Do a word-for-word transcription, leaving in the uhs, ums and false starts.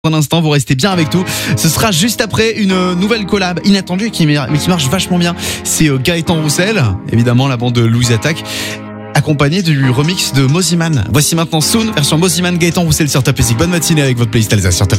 Un instant, vous restez bien avec nous. Ce sera juste après une nouvelle collab inattendue qui, mais qui marche vachement bien. C'est Gaëtan Roussel, évidemment la bande de Louise Attaque, accompagné du remix de Mosiman. Voici maintenant Soon, version Mosiman, Gaëtan Roussel sur Top Music. Bonne matinée avec votre playlist Alsace sur Top.